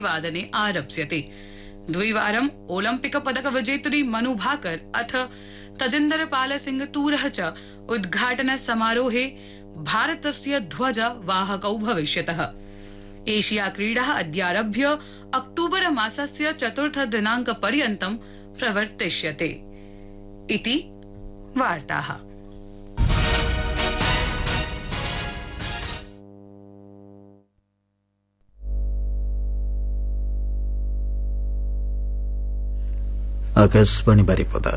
वादने आरप्स्यते। द्विवारम् ओलम्पिक पदक विजेतुरी मनु भाकर अथ तजिन्दर पाल सिंह तूरः च उद्घाटन समारोहे भारतस्य ध्वज वाहकौ भविष्यतः। एशिया क्रीडाः अद्यारभ्य अक्टूबर मासस्य 4 दिनांक पर्यन्तं प्रवर्तिष्यते इति वार्ताः। आकाशवाणी बारिपदा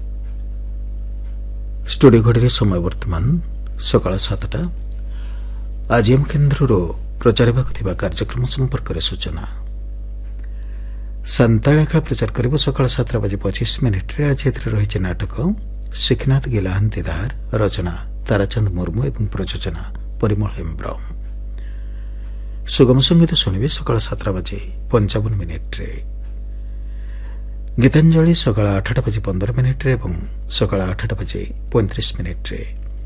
स्टूडियो घड़ी समय वर्तमान सकाळ 7टा। आज एम केन्द्र प्रचार कार्यक्रम संपर्क में सूचना। सांतालिया खेल प्रचार कर सकाळ 7:25 आज रही नाटक शिखनाथ गिलाहांतीदार, रचना ताराचंद मुर्मू और प्रयोजना परिमल हेम्ब्रम। सुगम संगीत शुणवे सकाळ 7:55 गीतांजलि सकाळ 8:15 और सकाळ 8:35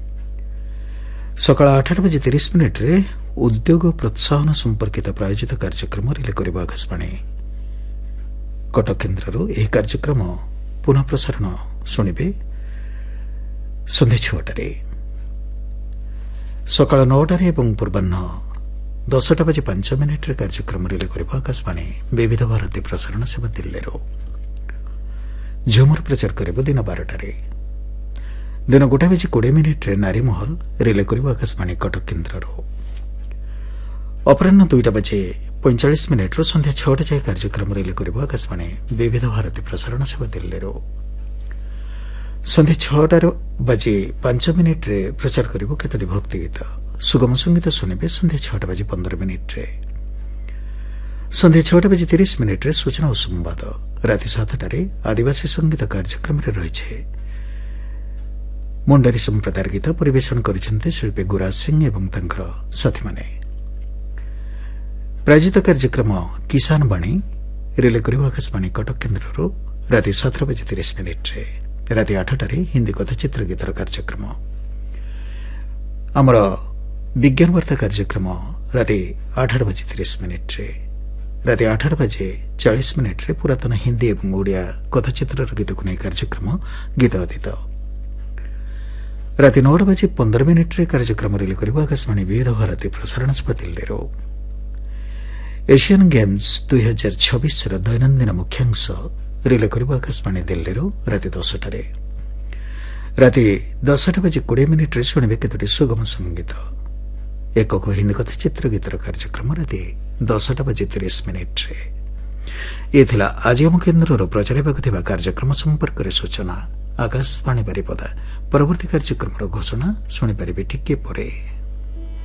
सकाळ 8:30 उद्योग प्रोत्साहन संपर्कित प्रायोजित कार्यक्रम रिले करिबा आकाशवाणी कटक केन्द्र। यह कार्यक्रम पुनः प्रसारण शुणिबे संध्या 6टारे। सकाळ 9टारे और पूर्वाह्न 10:05 कार्यक्रम रिले करिबा आकाशवाणी विविध भारती प्रसारण सेवा दिल्ली। झुमर प्रचार करिबो दिन 12टारे। दिन 1:20 नारी महल रिले करिबो आकाशवाणी कटक केन्द्र। अपराह्न 2:45 संध्या 6टा जाए कार्यक्रम रिले करिबो आकाशवाणी विविध भारती प्रसारण सेवा दिल्ली। संध्या 6:05 प्रचार करिबो केतोटी भक्ति गीत। सुगम संगीत शुणिबे संध्या 6:15 संध्या 6:30 सूचना और संवाद। राति 7टारे आदिवासी संगीत कार्यक्रम रही मुंडारी संप्रदाय गीत परिवेशन करिसेंते शिल्पी गुराज सिंह एवं तांकर साथी माने। प्रायोजित कार्यक्रम किसान बाणी रिले करिबो आकाशवाणी कटक केन्द्र। राति 7:30 राति 8टारे हिंदी कथाचित्र गीतर कार्यक्रम। आमर विज्ञान वार्ता कार्यक्रम राति 8:30 राति 8:40 पुरातन हिंदी और ओडिया कथाचित्र गीत को नहीं कार्यक्रम गीत अतीत। राति 9:15 कार्यक्रम रिले करिबो आकाशवाणी विविध भारती प्रसारण सेवा दिल्ली। एशियन गेम्स 2026 दैनंदिन मुख्यांश रिले करिबो आकाशवाणी दिल्ली। राति 10टारे। राति 10:20 शुणिबे केतोटी सुगम संगीत। एकक हिंदी कथाचित्र गीतर कार्यक्रम राति 10:30 ये थिला आज हम केन्द्र प्रचार कार्यक्रम संपर्क में सूचना। आकाशवाणी बारिपदा परवर्ती कार्यक्रम घोषणा शुणी पारे टिके परे।